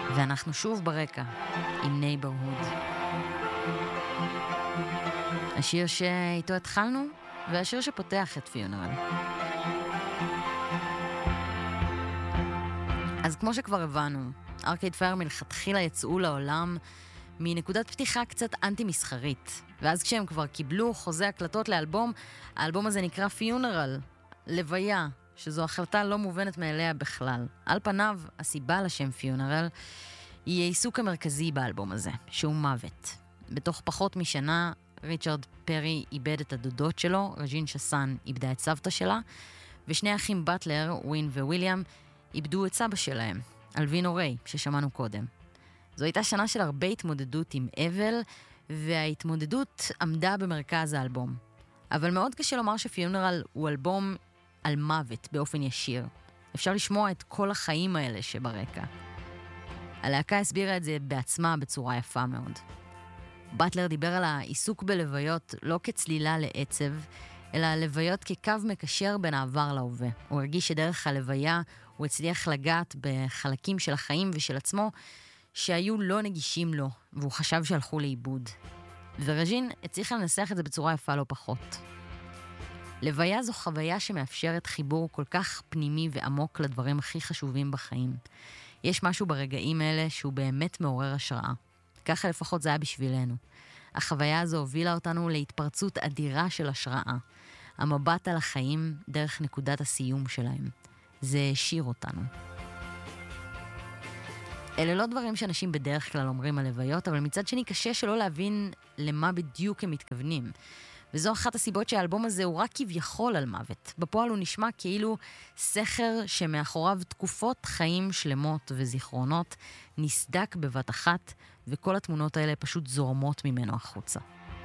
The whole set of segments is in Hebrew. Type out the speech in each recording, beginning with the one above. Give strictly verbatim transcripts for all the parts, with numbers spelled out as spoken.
ואנחנו שוב ברקע עם Neighborhood. השיר שאיתו התחלנו, והשיר שפותח את Funeral. אז כמו שכבר הבנו, ארקייד פייר מלכתחילה יצאו לעולם מנקודת פתיחה קצת אנטי-מסחרית. ואז כשהם כבר קיבלו חוזה הקלטות לאלבום, האלבום הזה נקרא Funeral, לוויה, שזו החלטה לא מובנת מאליה בכלל. על פניו, הסיבה לשם Funeral היא העיסוק המרכזי באלבום הזה, שהוא מוות. בתוך פחות משנה, ריצ'רד פרי איבד את הדודות שלו, רג'ין שסן איבדה את סבתא שלה, ושני האחים באטלר, ווין וויליאם, איבדו את סבא שלהם, אלווינו ריי, ששמענו קודם. זו הייתה שנה של הרבה התמודדות עם אבל, וההתמודדות עמדה במרכז האלבום. אבל מאוד קשה לומר שפיונרל הוא אלבום על מוות באופן ישיר. אפשר לשמוע את כל החיים האלה שברקע. הלהקה הסבירה את זה בעצמה בצורה יפה מאוד. באטלר דיבר על העיסוק בלוויות לא כצלילה לעצב, אלא לוויות כקו מקשר בין העבר להווה. הוא הרגיש שדרך הלוויה הוא הצליח לגעת בחלקים של החיים ושל עצמו שהיו לא נגישים לו, והוא חשב שהלכו לאיבוד. ורג'ין הצליחה לנסח את זה בצורה יפה לא פחות. לוויה זו חוויה שמאפשרת חיבור כל כך פנימי ועמוק לדברים הכי חשובים בחיים. יש משהו ברגעים האלה שהוא באמת מעורר השראה. ככה לפחות זה היה בשבילנו. החוויה הזו הובילה אותנו להתפרצות אדירה של השראה. המבט על החיים דרך נקודת הסיום שלהם. זה השאיר אותנו. אלה לא דברים שאנשים בדרך כלל אומרים על לוויות, אבל מצד שני קשה שלא להבין למה בדיוק הם מתכוונים. וזו אחת הסיבות שהאלבום הזה הוא רק כביכול על מוות. בפועל הוא נשמע כאילו סכר שמאחוריו תקופות חיים שלמות וזיכרונות נסדק בבת אחת, וכל התמונות האלה פשוט זורמות ממנו החוצה.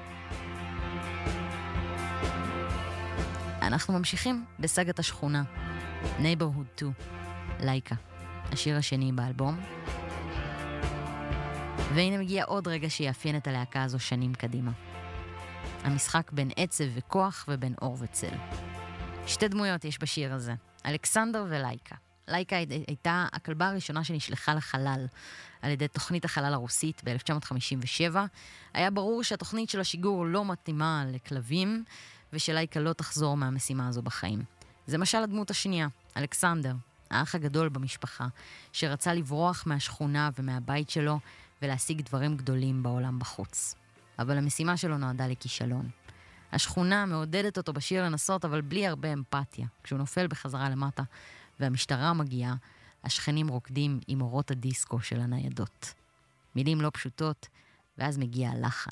אנחנו ממשיכים בסגת השכונה, Neighborhood שתיים, לייקה, השיר השני באלבום. והנה מגיע עוד רגע שיאפיין את הלהקה הזו שנים קדימה. המשחק בין עצב וכוח ובין אור וצל. שתי דמויות יש בשיר הזה, אלכסנדר ולייקה. לייקה הייתה הכלבה הראשונה שנשלחה לחלל על ידי תוכנית החלל הרוסית ב-אלף תשע מאות חמישים ושבע. היה ברור שהתוכנית של השיגור לא מתאימה לכלבים, ושלייקה לא תחזור מהמשימה הזו בחיים. זה משל הדמות השנייה, אלכסנדר, האח הגדול במשפחה, שרצה לברוח מהשכונה ומהבית שלו ולהשיג דברים גדולים בעולם בחוץ. אבל המשימה שלו נועדה לכישלון. השכונה מעודדת אותו בשיר לנסות, אבל בלי הרבה אמפתיה. כשהוא נופל בחזרה למטה והמשטרה מגיעה, השכנים רוקדים עם אורות הדיסקו של הניידות. מילים לא פשוטות, ואז מגיע הלחן.